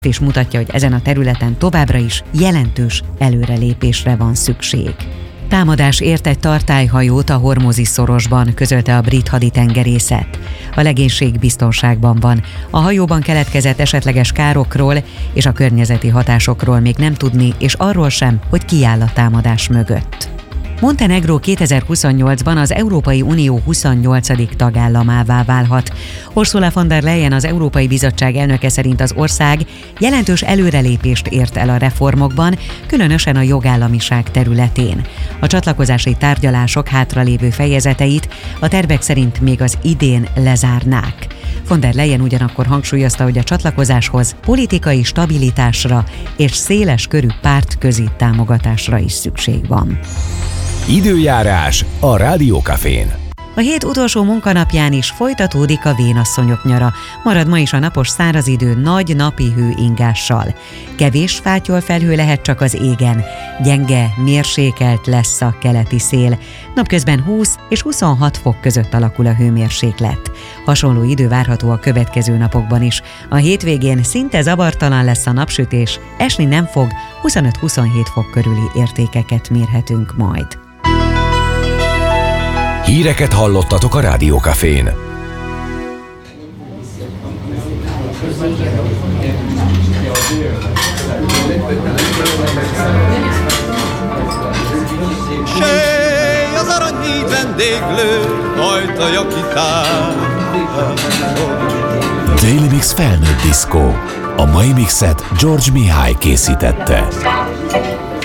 és mutatja, hogy ezen a területen továbbra is jelentős előrelépésre van szükség. Támadás ért egy tartályhajót a Hormuzi-szorosban, közölte a brit haditengerészet. A legénység biztonságban van. A hajóban keletkezett esetleges károkról és a környezeti hatásokról még nem tudni, és arról sem, hogy ki áll a támadás mögött. Montenegró 2028-ban az Európai Unió 28. tagállamává válhat. Ursula von der Leyen, az Európai Bizottság elnöke szerint az ország jelentős előrelépést ért el a reformokban, különösen a jogállamiság területén. A csatlakozási tárgyalások hátralévő fejezeteit a tervek szerint még az idén lezárnák. Von der Leyen ugyanakkor hangsúlyozta, hogy a csatlakozáshoz politikai stabilitásra és széles körű pártközi támogatásra is szükség van. Időjárás a Rádiókafén. A hét utolsó munkanapján is folytatódik a vénasszonyok nyara. Marad ma is a napos száraz idő nagy napi hőingással. Kevés fátyolfelhő lehet csak az égen. Gyenge, mérsékelt lesz a keleti szél. Napközben 20 és 26 fok között alakul a hőmérséklet. Hasonló idő várható a következő napokban is. A hétvégén szinte zavartalan lesz a napsütés, esni nem fog, 25-27 fok körüli értékeket mérhetünk majd. Híreket hallottatok a Rádiókafén. Sej az aranyhíd vendéglő, ajtaja kitár. Daily Mix felnőtt diszkó. A mai mixet George Mihály készítette.